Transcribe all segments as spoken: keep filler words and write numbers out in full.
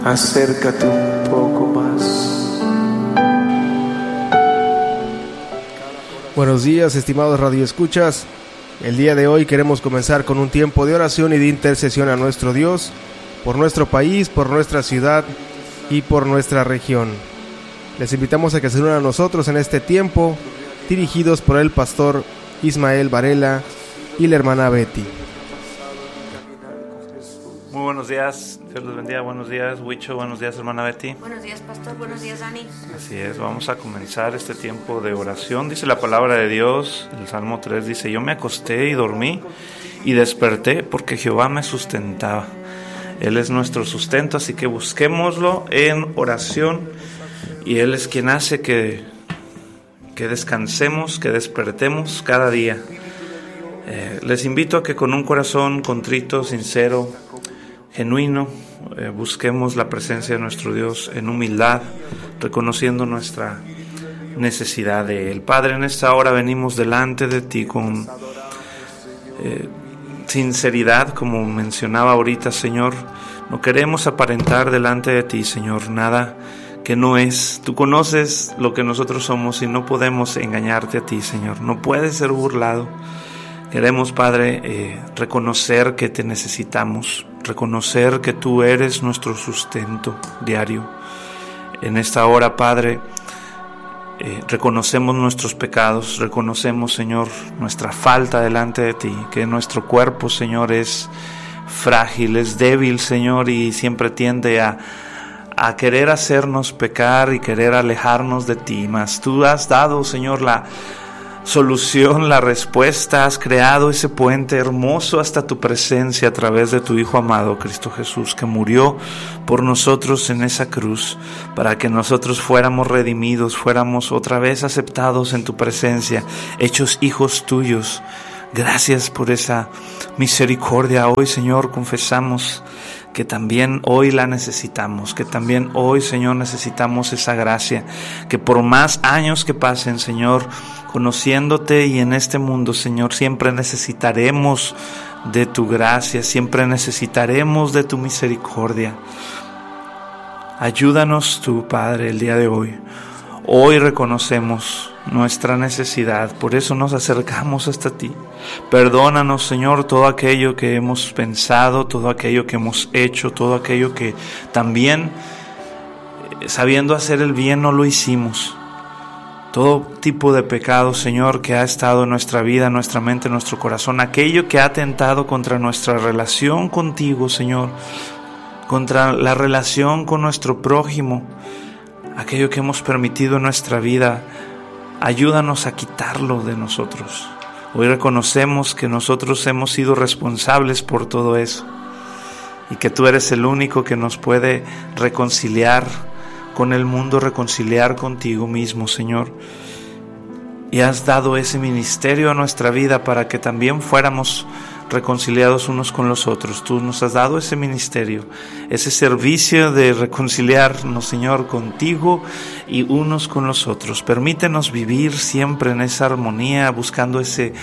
Acércate un poco más. Buenos días, estimados radioescuchas. El día de hoy queremos comenzar con un tiempo de oración y de intercesión a nuestro Dios, por nuestro país, por nuestra ciudad y por nuestra región. Les invitamos a que se unan a nosotros en este tiempo, dirigidos por el pastor Ismael Varela y la hermana Betty. Muy buenos días, Dios les bendiga, buenos días, Huicho, buenos días, hermana Betty. Buenos días, pastor, buenos días, Dani. Así es, vamos a comenzar este tiempo de oración. Dice la palabra de Dios, el Salmo tres dice: yo me acosté y dormí y desperté porque Jehová me sustentaba. Él es nuestro sustento, así que busquémoslo en oración y Él es quien hace que, que descansemos, que despertemos cada día. Eh, les invito a que con un corazón contrito, sincero, genuino, eh, busquemos la presencia de nuestro Dios en humildad, reconociendo nuestra necesidad de Él. Padre, en esta hora venimos delante de Ti con eh, sinceridad, como mencionaba ahorita, Señor. No queremos aparentar delante de Ti, Señor, nada que no es. Tú conoces lo que nosotros somos y no podemos engañarte a Ti, Señor. No puedes ser burlado. Queremos, Padre, eh, reconocer que Te necesitamos, reconocer que Tú eres nuestro sustento diario. En esta hora, Padre, eh, reconocemos nuestros pecados, reconocemos, Señor, nuestra falta delante de Ti, que nuestro cuerpo, Señor, es frágil, es débil, Señor, y siempre tiende a, a querer hacernos pecar y querer alejarnos de Ti. Mas Tú has dado, Señor, la solución, la respuesta, has creado ese puente hermoso hasta tu presencia a través de tu Hijo amado, Cristo Jesús, que murió por nosotros en esa cruz, para que nosotros fuéramos redimidos, fuéramos otra vez aceptados en tu presencia, hechos hijos tuyos. Gracias por esa misericordia. Hoy, Señor, confesamos que también hoy la necesitamos, que también hoy, Señor, necesitamos esa gracia, que por más años que pasen, Señor, conociéndote y en este mundo, Señor, siempre necesitaremos de tu gracia, siempre necesitaremos de tu misericordia. Ayúdanos tú, Padre, el día de hoy. Hoy reconocemos nuestra necesidad, por eso nos acercamos hasta ti. Perdónanos, Señor, todo aquello que hemos pensado, todo aquello que hemos hecho, todo aquello que también, sabiendo hacer el bien, no lo hicimos. Todo tipo de pecado, Señor, que ha estado en nuestra vida, en nuestra mente, en nuestro corazón, aquello que ha atentado contra nuestra relación contigo, Señor, contra la relación con nuestro prójimo, aquello que hemos permitido en nuestra vida, ayúdanos a quitarlo de nosotros. Hoy reconocemos que nosotros hemos sido responsables por todo eso y que tú eres el único que nos puede reconciliar con el mundo, reconciliar contigo mismo, Señor. Y has dado ese ministerio a nuestra vida para que también fuéramos reconciliados unos con los otros. Tú nos has dado ese ministerio, ese servicio de reconciliarnos, Señor, contigo y unos con los otros. Permítenos vivir siempre en esa armonía, buscando ese,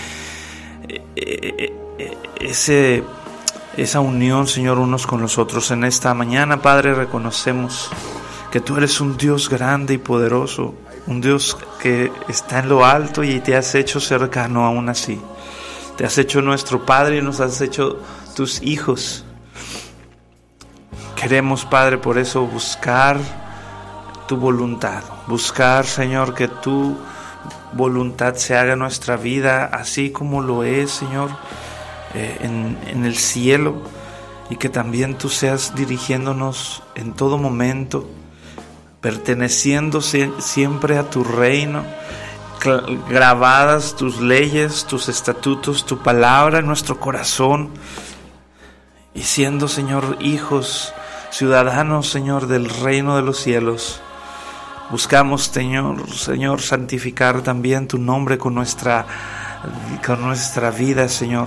ese, esa unión, Señor, unos con los otros. En esta mañana, Padre, reconocemos que tú eres un Dios grande y poderoso, un Dios que está en lo alto y te has hecho cercano aún así. Te has hecho nuestro Padre y nos has hecho tus hijos. Queremos, Padre, por eso buscar tu voluntad. Buscar, Señor, que tu voluntad se haga en nuestra vida, así como lo es, Señor, eh, en, en el cielo. Y que también tú seas dirigiéndonos en todo momento, perteneciendo siempre a tu reino, grabadas tus leyes, tus estatutos, tu palabra en nuestro corazón, y siendo, Señor, hijos, ciudadanos, Señor, del reino de los cielos. Buscamos, Señor, Señor, santificar también tu nombre con nuestra, con nuestra vida, Señor,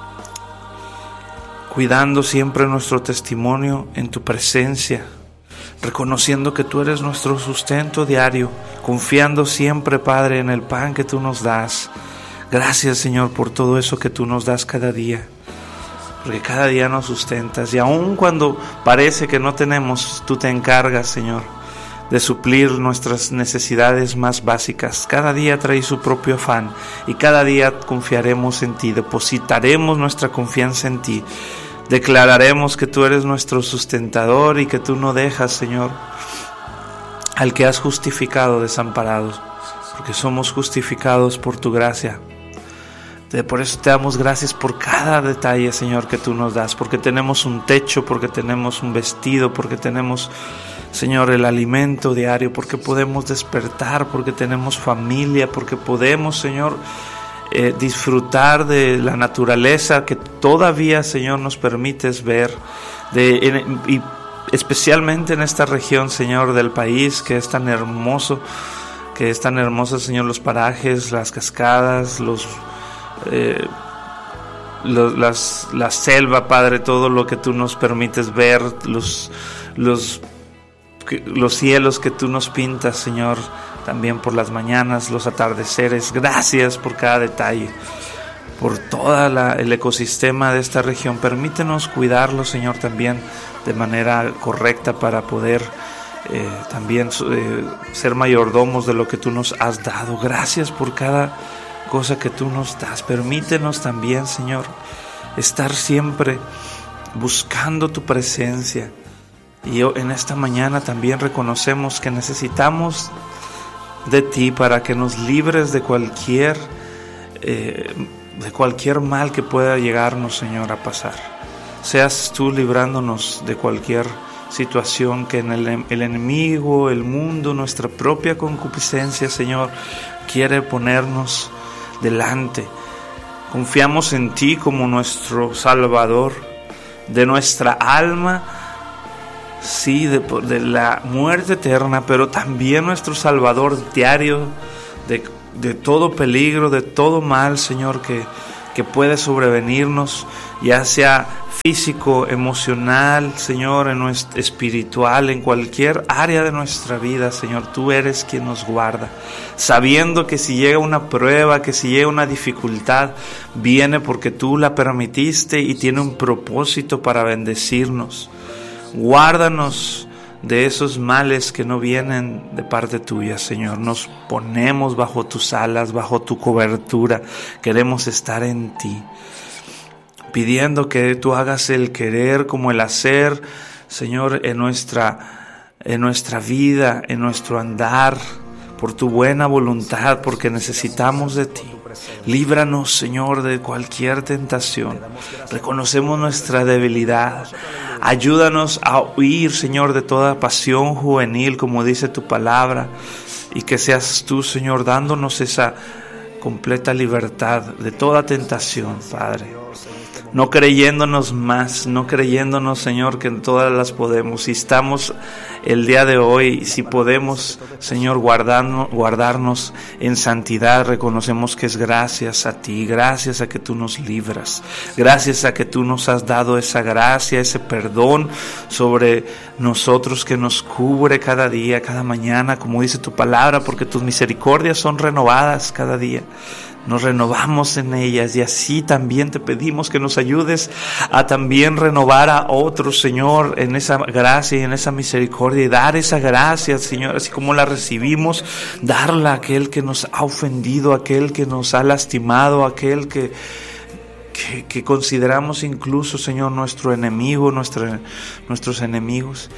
cuidando siempre nuestro testimonio en tu presencia, reconociendo que tú eres nuestro sustento diario, confiando siempre, Padre, en el pan que tú nos das. Gracias, Señor, por todo eso que tú nos das cada día. porque cada día nos sustentas, y aun cuando parece que no tenemos, tú te encargas, Señor, de suplir nuestras necesidades más básicas. Cada día trae su propio afán, y cada día confiaremos en ti, depositaremos nuestra confianza en ti, declararemos que tú eres nuestro sustentador y que tú no dejas, Señor, al que has justificado desamparados, porque somos justificados por tu gracia. Por eso te damos gracias por cada detalle, Señor, que tú nos das, porque tenemos un techo, porque tenemos un vestido, porque tenemos, Señor, el alimento diario, porque podemos despertar, porque tenemos familia, porque podemos, Señor, eh, disfrutar de la naturaleza que todavía, Señor, nos permites ver, de, en, y especialmente en esta región, Señor, del país que es tan hermoso, que es tan hermoso, Señor, los parajes, las cascadas, los... Eh, los, las, la selva, Padre, todo lo que tú nos permites ver, los, los, los cielos que tú nos pintas, Señor, también por las mañanas, los atardeceres. Gracias por cada detalle, por todo el ecosistema de esta región. Permítenos cuidarlo, Señor, también de manera correcta para poder eh, también eh, ser mayordomos de lo que tú nos has dado. Gracias por cada cosa que tú nos das. Permítenos también, Señor, estar siempre buscando tu presencia. Y yo, en esta mañana también reconocemos que necesitamos de ti para que nos libres de cualquier eh, de cualquier mal que pueda llegarnos, Señor, a pasar. Seas tú librándonos de cualquier situación que en el, el enemigo, el mundo, nuestra propia concupiscencia, Señor, quiere ponernos delante. Confiamos en ti como nuestro Salvador de nuestra alma, sí, de, de la muerte eterna, pero también nuestro Salvador diario de, de todo peligro, de todo mal, Señor, que, que puede sobrevenirnos, ya sea físico, emocional, Señor, en nuestro, espiritual, en cualquier área de nuestra vida, Señor. Tú eres quien nos guarda, sabiendo que si llega una prueba, que si llega una dificultad, viene porque tú la permitiste y tiene un propósito para bendecirnos. Guárdanos de esos males que no vienen de parte tuya, Señor. Nos ponemos bajo tus alas, bajo tu cobertura. Queremos estar en ti, pidiendo que tú hagas el querer como el hacer, Señor, en nuestra, en nuestra vida, en nuestro andar, por tu buena voluntad, porque necesitamos de ti. Líbranos, Señor, de cualquier tentación. Reconocemos nuestra debilidad. Ayúdanos a huir, Señor, de toda pasión juvenil, como dice tu palabra, y que seas tú, Señor, dándonos esa completa libertad de toda tentación, Padre. No creyéndonos más, no creyéndonos, Señor, que en todas las podemos. Si estamos el día de hoy, si podemos, Señor, guardarnos, guardarnos en santidad, reconocemos que es gracias a ti, gracias a que tú nos libras, gracias a que tú nos has dado esa gracia, ese perdón sobre nosotros que nos cubre cada día, cada mañana, como dice tu palabra, porque tus misericordias son renovadas cada día. Nos renovamos en ellas, y así también te pedimos que nos ayudes a también renovar a otros, Señor, en esa gracia y en esa misericordia, y dar esa gracia, Señor, así como la recibimos, darla a aquel que nos ha ofendido, a aquel que nos ha lastimado, a aquel que, que, que consideramos incluso, Señor, nuestro enemigo, nuestra, nuestros enemigos.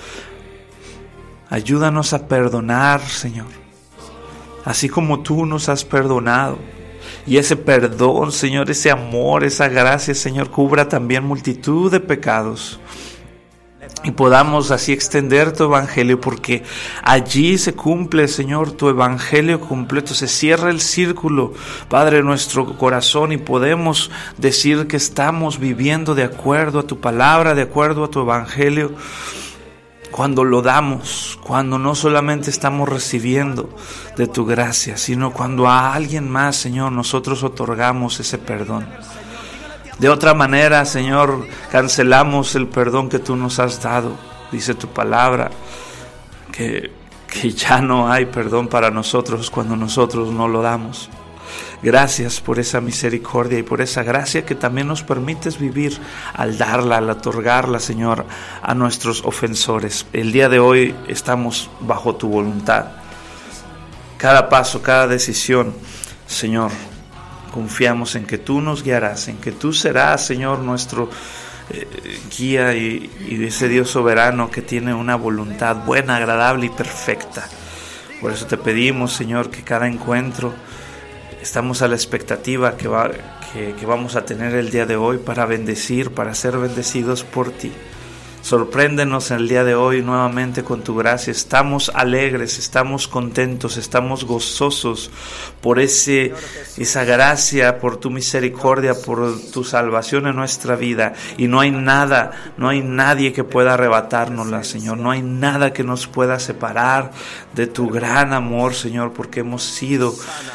Ayúdanos a perdonar, Señor, así como tú nos has perdonado. Y ese perdón, Señor, ese amor, esa gracia, Señor, cubra también multitud de pecados. Y podamos así extender tu evangelio, porque allí se cumple, Señor, tu evangelio completo. Se cierra el círculo, Padre, en nuestro corazón, y podemos decir que estamos viviendo de acuerdo a tu palabra, de acuerdo a tu evangelio. Cuando lo damos, cuando no solamente estamos recibiendo de tu gracia, sino cuando a alguien más, Señor, nosotros otorgamos ese perdón. De otra manera, Señor, cancelamos el perdón que tú nos has dado. Dice tu palabra que, que ya no hay perdón para nosotros cuando nosotros no lo damos. Gracias por esa misericordia y por esa gracia que también nos permites vivir al darla, al otorgarla, Señor, a nuestros ofensores. El día de hoy estamos bajo tu voluntad. Cada paso, cada decisión, Señor, confiamos en que tú nos guiarás, en que tú serás, Señor, nuestro eh, guía y, y ese Dios soberano que tiene una voluntad buena, agradable y perfecta. Por eso te pedimos, Señor, que cada encuentro estamos a la expectativa que, va, que, que vamos a tener el día de hoy para bendecir, para ser bendecidos por ti. Sorpréndenos en el día de hoy nuevamente con tu gracia. Estamos alegres, estamos contentos, estamos gozosos por ese, esa gracia, por tu misericordia, por tu salvación en nuestra vida. Y no hay nada, no hay nadie que pueda arrebatárnosla, Señor. No hay nada que nos pueda separar de tu gran amor, Señor, porque hemos sido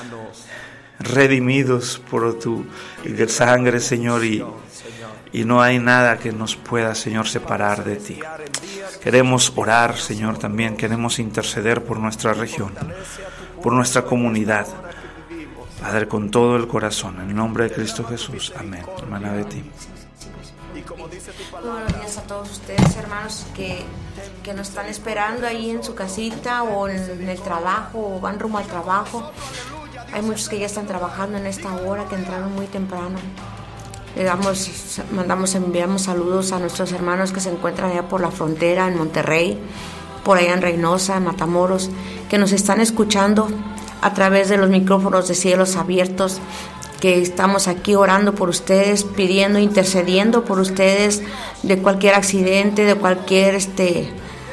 redimidos por tu sangre, Señor, y Y no hay nada que nos pueda, Señor, separar de ti. Queremos orar, Señor, también. Queremos interceder por nuestra región, por nuestra comunidad. Padre, con todo el corazón, en el nombre de Cristo Jesús. Amén. Hermana Betty. Buenos días a todos ustedes, hermanos, que, que nos están esperando ahí en su casita o en el trabajo o van rumbo al trabajo. Hay muchos que ya están trabajando en esta hora, que entraron muy temprano. Le damos, mandamos, enviamos saludos a nuestros hermanos que se encuentran allá por la frontera, en Monterrey, por allá en Reynosa, en Matamoros, que nos están escuchando a través de los micrófonos de Cielos Abiertos, que estamos aquí orando por ustedes, pidiendo, intercediendo por ustedes de cualquier accidente, de cualquier este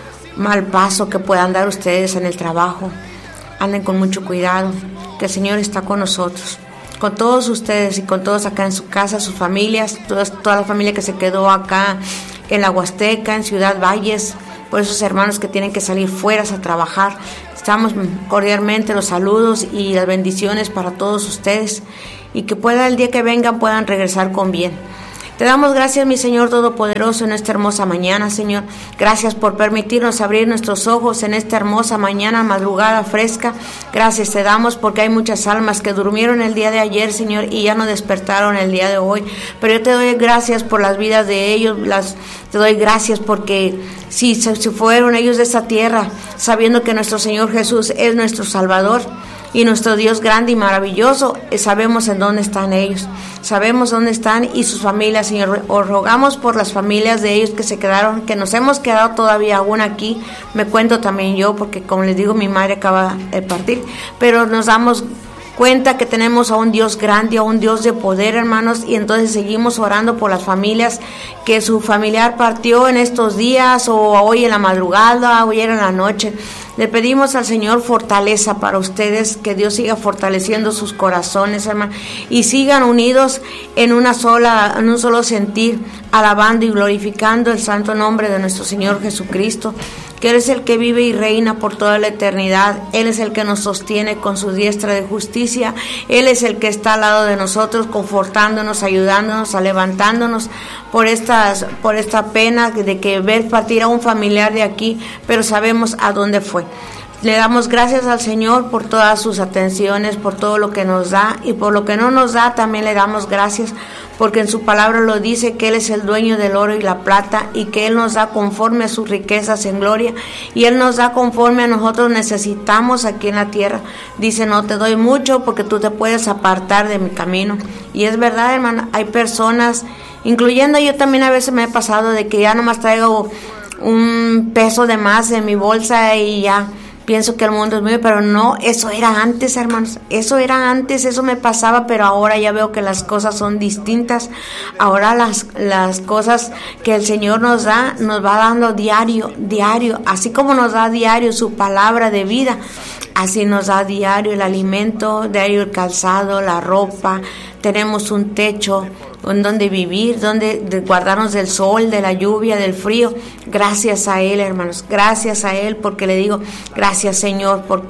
mal paso que puedan dar ustedes en el trabajo. Anden con mucho cuidado, que el Señor está con nosotros, con todos ustedes y con todos acá en su casa, sus familias, toda, toda la familia que se quedó acá en la Huasteca, en Ciudad Valles, por esos hermanos que tienen que salir fuera a trabajar. Estamos cordialmente los saludos y las bendiciones para todos ustedes, y que pueda el día que vengan puedan regresar con bien. Te damos gracias, mi Señor Todopoderoso, en esta hermosa mañana, Señor. Gracias por permitirnos abrir nuestros ojos en esta hermosa mañana, madrugada fresca. Gracias te damos porque hay muchas almas que durmieron el día de ayer, Señor, y ya no despertaron el día de hoy. Pero yo te doy gracias por las vidas de ellos. Las, te doy gracias porque si se si fueron ellos de esta tierra, sabiendo que nuestro Señor Jesús es nuestro Salvador y nuestro Dios grande y maravilloso, sabemos en dónde están ellos, sabemos dónde están y sus familias, Señor. Os rogamos por las familias de ellos que se quedaron, que nos hemos quedado todavía aún aquí. Me cuento también yo, porque como les digo, mi madre acaba de partir, pero nos damos cuenta que tenemos a un Dios grande, a un Dios de poder, hermanos, y entonces seguimos orando por las familias que su familiar partió en estos días, o hoy en la madrugada, o ayer en la noche. Le pedimos al Señor fortaleza para ustedes, que Dios siga fortaleciendo sus corazones, hermano, y sigan unidos en una sola, en un solo sentir, alabando y glorificando el santo nombre de nuestro Señor Jesucristo, que Él es el que vive y reina por toda la eternidad. Él es el que nos sostiene con su diestra de justicia. Él es el que está al lado de nosotros, confortándonos, ayudándonos, levantándonos por estas, por esta pena de que ver partir a un familiar de aquí, pero sabemos a dónde fue. Le damos gracias al Señor por todas sus atenciones, por todo lo que nos da, y por lo que no nos da también le damos gracias, porque en su palabra lo dice, que Él es el dueño del oro y la plata, y que Él nos da conforme a sus riquezas en gloria, y Él nos da conforme a nosotros necesitamos aquí en la tierra. Dice, no te doy mucho porque tú te puedes apartar de mi camino. Y es verdad, hermano, hay personas, incluyendo yo también, a veces me he pasado de que ya nomás traigo un peso de más en mi bolsa y ya pienso que el mundo es mío, pero no, eso era antes, hermanos, eso era antes, eso me pasaba, pero ahora ya veo que las cosas son distintas. Ahora las, las cosas que el Señor nos da, nos va dando diario, diario, así como nos da diario su palabra de vida, así nos da diario el alimento, diario el calzado, la ropa. Tenemos un techo en donde vivir, donde guardarnos del sol, de la lluvia, del frío. Gracias a Él, hermanos, gracias a Él, porque le digo, gracias, Señor, porque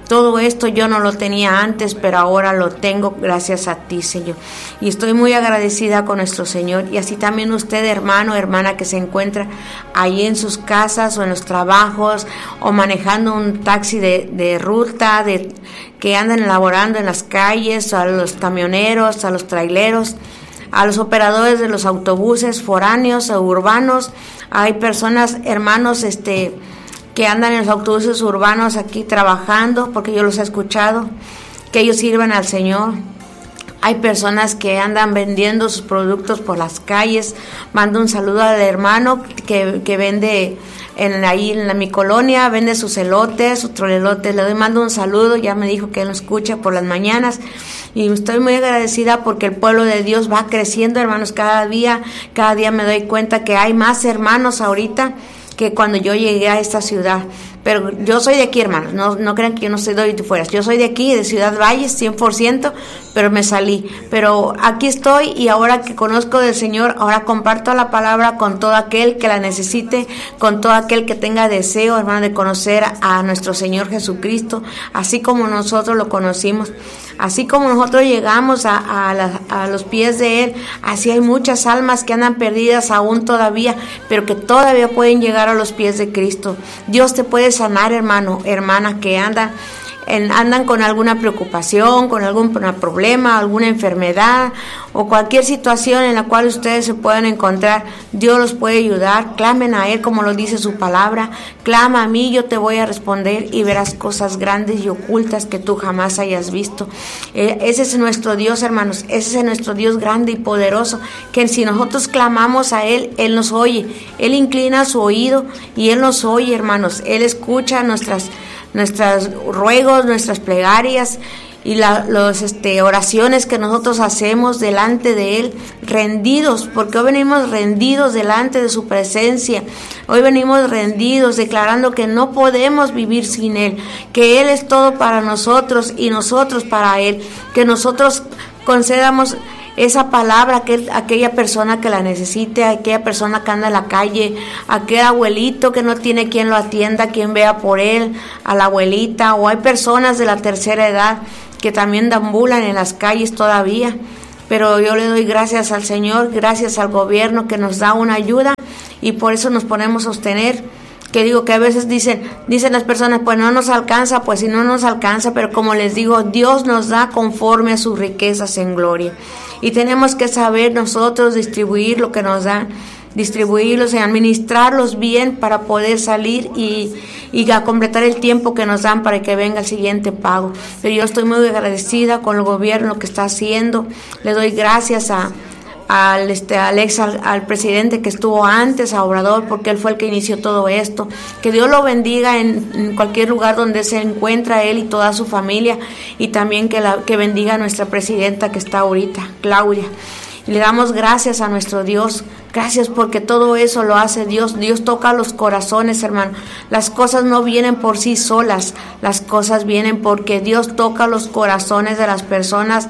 Todo esto yo no lo tenía antes, pero ahora lo tengo gracias a ti, Señor. Y estoy muy agradecida con nuestro Señor. Y así también usted, hermano, hermana, que se encuentra ahí en sus casas o en los trabajos o manejando un taxi de, de ruta, de, que andan laborando en las calles, a los camioneros, a los traileros, a los operadores de los autobuses foráneos o urbanos. Hay personas, hermanos, este... que andan en los autobuses urbanos aquí trabajando, porque yo los he escuchado, que ellos sirven al Señor. Hay personas que andan vendiendo sus productos por las calles. Mando un saludo al hermano que, que vende en, ahí en la, mi colonia, vende sus elotes, sus trolelotes. Le doy, mando un saludo, ya me dijo que él lo escucha por las mañanas. Y estoy muy agradecida porque el pueblo de Dios va creciendo, hermanos, cada día. Cada día me doy cuenta que hay más hermanos ahorita que cuando yo llegué a esta ciudad. Pero yo soy de aquí, hermanos, no, no crean que yo no soy de fuera. Yo soy de aquí, de Ciudad Valles, cien por ciento, pero me salí. Pero aquí estoy, y ahora que conozco del Señor, ahora comparto la palabra con todo aquel que la necesite, con todo aquel que tenga deseo, hermano, de conocer a nuestro Señor Jesucristo, así como nosotros lo conocimos. Así como nosotros llegamos a, a, la, a los pies de Él, así hay muchas almas que andan perdidas aún todavía, pero que todavía pueden llegar a los pies de Cristo. Dios te puede sanar, hermano, hermana, que andan, en, andan con alguna preocupación, con algún problema, alguna enfermedad o cualquier situación en la cual ustedes se puedan encontrar. Dios los puede ayudar. Clamen a Él como lo dice su palabra. Clama a mí, yo te voy a responder y verás cosas grandes y ocultas que tú jamás hayas visto. Eh, ese es nuestro Dios, hermanos. Ese es nuestro Dios grande y poderoso, que si nosotros clamamos a Él, Él nos oye. Él inclina su oído y Él nos oye, hermanos. Él escucha nuestras nuestros ruegos, nuestras plegarias y la, los este, oraciones que nosotros hacemos delante de Él, rendidos, porque hoy venimos rendidos delante de su presencia. Hoy venimos rendidos, declarando que no podemos vivir sin Él, que Él es todo para nosotros y nosotros para Él, que nosotros concedamos esa palabra a aquel, aquella persona que la necesite, a aquella persona que anda en la calle, a aquel abuelito que no tiene quien lo atienda, quien vea por él, a la abuelita, o hay personas de la tercera edad que también deambulan en las calles todavía. Pero yo le doy gracias al Señor, gracias al gobierno que nos da una ayuda, y por eso nos ponemos a sostener. Que digo que a veces dicen, dicen las personas, pues no nos alcanza, pues si no nos alcanza, pero como les digo, Dios nos da conforme a sus riquezas en gloria. Y tenemos que saber nosotros distribuir lo que nos dan, distribuirlos y administrarlos bien para poder salir y, y a completar el tiempo que nos dan para que venga el siguiente pago. Pero yo estoy muy agradecida con el gobierno, lo que está haciendo. Le doy gracias a al este al ex al, al presidente que estuvo antes, a Obrador, porque él fue el que inició todo esto. Que Dios lo bendiga en, en cualquier lugar donde se encuentra él y toda su familia, y también que la que bendiga a nuestra presidenta que está ahorita, Claudia. Y le damos gracias a nuestro Dios. Gracias porque todo eso lo hace Dios. Dios toca los corazones, hermano. Las cosas no vienen por sí solas. Las cosas vienen porque Dios toca los corazones de las personas.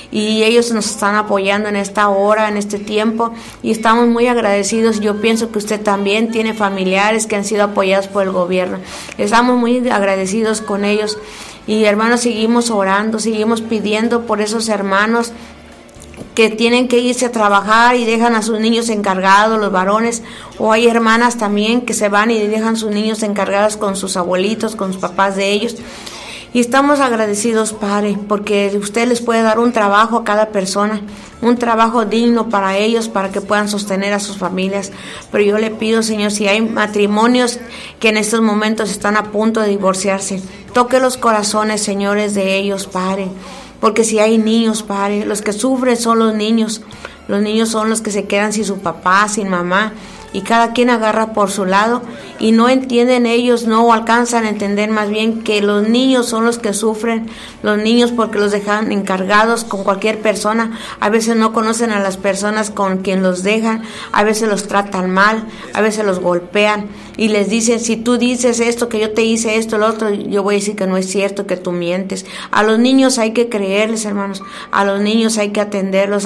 Y ellos nos están apoyando en esta hora, en este tiempo, y estamos muy agradecidos. Yo pienso que usted también tiene familiares que han sido apoyados por el gobierno. Estamos muy agradecidos con ellos. Y hermanos, seguimos orando, seguimos pidiendo por esos hermanos que tienen que irse a trabajar y dejan a sus niños encargados, los varones, o hay hermanas también que se van y dejan sus niños encargados con sus abuelitos, con sus papás de ellos. Y estamos agradecidos, Padre, porque usted les puede dar un trabajo a cada persona, un trabajo digno para ellos, para que puedan sostener a sus familias. Pero yo le pido, Señor, si hay matrimonios que en estos momentos están a punto de divorciarse, toque los corazones, señores, de ellos, Padre. Porque si hay niños, Padre, los que sufren son los niños. Los niños son los que se quedan sin su papá, sin mamá. Y cada quien agarra por su lado y no entienden ellos, no alcanzan a entender más bien que los niños son los que sufren, los niños porque los dejan encargados con cualquier persona. A veces no conocen a las personas con quien los dejan, a veces los tratan mal, a veces los golpean y les dicen, si tú dices esto, que yo te hice esto, lo otro, yo voy a decir que no es cierto, que tú mientes. A los niños hay que creerles, hermanos, a los niños hay que atenderlos,